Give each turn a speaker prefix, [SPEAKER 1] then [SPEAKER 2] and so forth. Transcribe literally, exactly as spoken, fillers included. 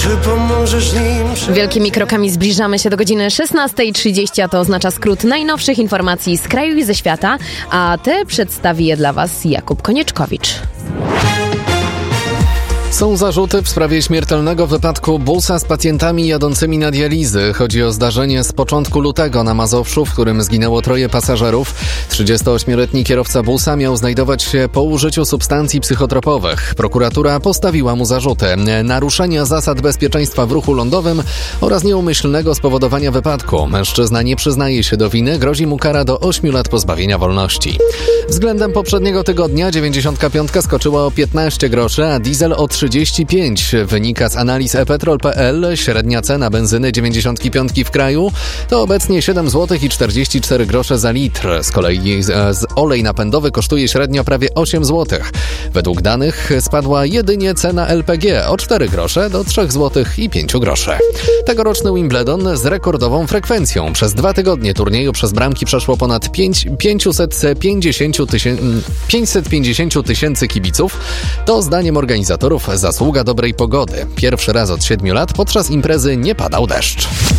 [SPEAKER 1] Może pomożesz nim.
[SPEAKER 2] Wielkimi krokami zbliżamy się do godziny szesnasta trzydzieści, a to oznacza skrót najnowszych informacji z kraju i ze świata, a te przedstawi je dla Was Jakub Konieczkowicz.
[SPEAKER 3] Są zarzuty w sprawie śmiertelnego wypadku busa z pacjentami jadącymi na dializy. Chodzi o zdarzenie z początku lutego na Mazowszu, w którym zginęło troje pasażerów. trzydziestoośmioletni kierowca busa miał znajdować się po użyciu substancji psychotropowych. Prokuratura postawiła mu zarzuty naruszenia zasad bezpieczeństwa w ruchu lądowym oraz nieumyślnego spowodowania wypadku. Mężczyzna nie przyznaje się do winy, grozi mu kara do ośmiu lat pozbawienia wolności. Względem poprzedniego tygodnia dziewięćdziesiątka piątka skoczyła o piętnaście groszy, a diesel o trzydzieści pięć. Wynika z analiz e petrol kropka pe el. Średnia cena benzyny dziewięćdziesiątki piątki w kraju to obecnie siedem złotych i czterdzieści cztery grosze za litr. Z kolei z, z olej napędowy kosztuje średnio prawie osiem złotych. Według danych spadła jedynie cena el pe gie o cztery grosze do trzech złotych i pięć groszy. Tegoroczny Wimbledon z rekordową frekwencją. Przez dwa tygodnie turnieju przez bramki przeszło ponad pięćset pięćdziesiąt tysięcy kibiców. To zdaniem organizatorów zasługa dobrej pogody. Pierwszy raz od siedmiu lat podczas imprezy nie padał deszcz.